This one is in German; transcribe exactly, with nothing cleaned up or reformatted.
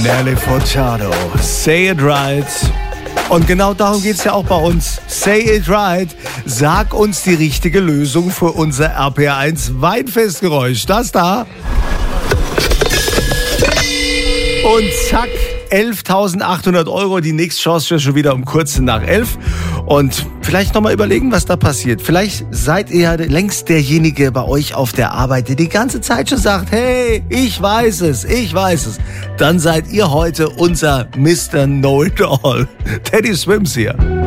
Nelly Furtado, Say It Right. Und genau darum geht es ja auch bei uns. Say It Right. Sag uns die richtige Lösung für unser R P R eins Weinfestgeräusch. Das da. Und zack, elftausendachthundert Euro. Die nächste Chance ist schon wieder um kurz nach elf. Und vielleicht nochmal überlegen, was da passiert. Vielleicht seid ihr ja längst derjenige bei euch auf der Arbeit, der die ganze Zeit schon sagt, hey, ich weiß es, ich weiß es. Dann seid ihr heute unser Mister Know-it-all. Teddy Swims hier.